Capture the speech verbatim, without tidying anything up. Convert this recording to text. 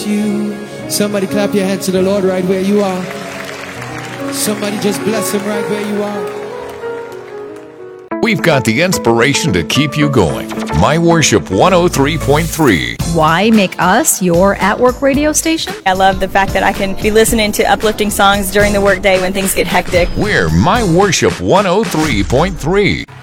You. Somebody clap your hands to the Lord right where you are. Somebody just bless him right where you are. We've got the inspiration to keep you going. My Worship one oh three point three. Why make us your at-work radio station? I love the fact that I can be listening to uplifting songs during the workday when things get hectic. We're My Worship one oh three point three.